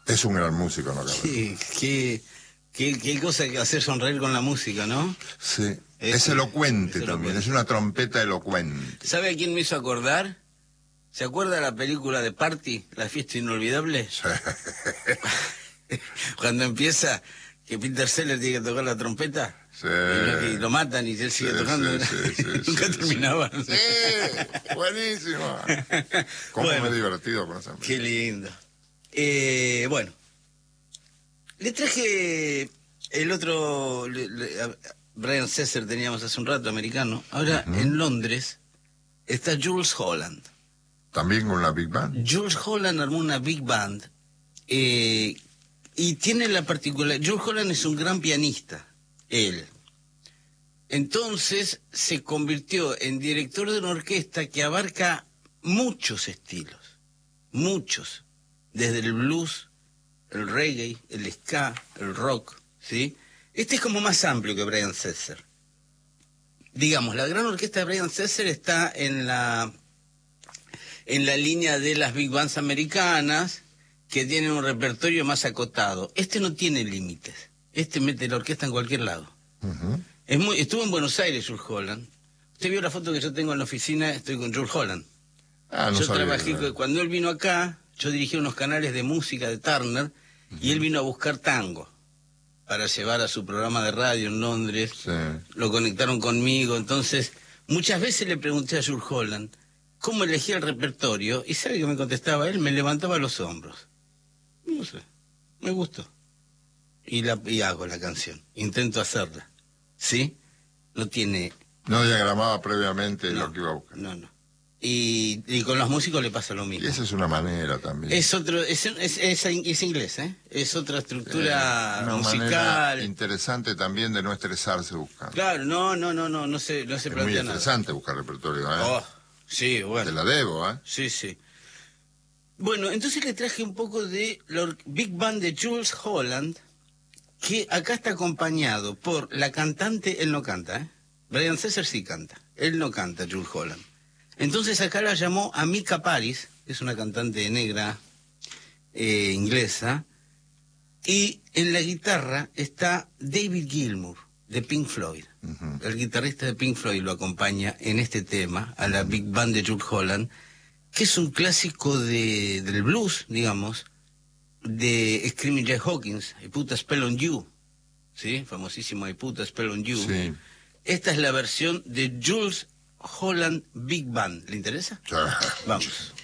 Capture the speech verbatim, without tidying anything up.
Es un gran músico, ¿no? Qué, qué, qué, qué cosa que hacer sonreír con la música, ¿no? Sí, Es, es elocuente es también, elocuente. es una trompeta elocuente. ¿Sabe a quién me hizo acordar? ¿Se acuerda de la película de Party, La fiesta inolvidable? Sí. Cuando empieza, que Peter Sellers tiene que tocar la trompeta, Sí. y, lo, y lo matan y él sigue Sí, tocando. sí, sí, sí, Nunca sí, terminaba. Sí, sí, buenísimo. Cómo Bueno, me he divertido con esa película. Qué lindo. Eh, bueno, le traje el otro, le, le, a Brian Setzer teníamos hace un rato, americano. Ahora, uh-huh. En Londres está Jools Holland. ¿También con la Big Band? Jools Holland armó una Big Band eh, y tiene la particularidad. Jools Holland es un gran pianista, él. Entonces se convirtió en director de una orquesta que abarca muchos estilos, muchos, desde el blues, el reggae, el ska, el rock, ¿sí? Este es como más amplio que Brian Setzer. Digamos, la gran orquesta de Brian Setzer está en la, en la línea de las big bands americanas, que tienen un repertorio más acotado. Este no tiene límites. Este mete la orquesta en cualquier lado. Uh-huh. Es muy, estuvo en Buenos Aires, Jools Holland. Usted vio la foto que yo tengo en la oficina, estoy con Jools Holland. Ah, no yo sabía, trabajé, claro. Cuando él vino acá, yo dirigí unos canales de música de Turner, uh-huh. Y él vino a buscar tango para llevar a su programa de radio en Londres. Sí. Lo conectaron conmigo, entonces muchas veces le pregunté a Jools Holland cómo elegía el repertorio, y ¿sabe qué me contestaba él? Me levantaba los hombros. No sé, me gustó. Y, la, y hago la canción, intento hacerla. ¿Sí? No tiene... No diagramaba previamente no, lo que iba a buscar. No, no. Y, y con los músicos le pasa lo mismo. Y esa es una manera también. Es otro, es, es, es, es inglés, ¿eh? Es otra estructura eh, una musical. Interesante también de no estresarse buscando. Claro, no, no, no, no, no se, no se es plantea muy nada. interesante buscar repertorio, ¿eh? Oh, sí, bueno. Te la debo, ¿eh? Sí, sí. Bueno, entonces le traje un poco de la Big Band de Jools Holland, que acá está acompañado por la cantante, él no canta, ¿eh? Brian Setzer sí canta, él no canta, Jools Holland. Entonces acá la llamó Amika Paris, que es una cantante negra eh, inglesa, y en la guitarra está David Gilmour, de Pink Floyd. Uh-huh. El guitarrista de Pink Floyd lo acompaña en este tema, a la Big Band de Jools Holland, que es un clásico de, del blues, digamos, de Screaming Jay Hawkins, I Put a Spell on You, ¿sí? Famosísimo I Put a Spell on You. Sí. Esta es la versión de Jools Holland Big Band. ¿Le interesa? Claro. Vamos.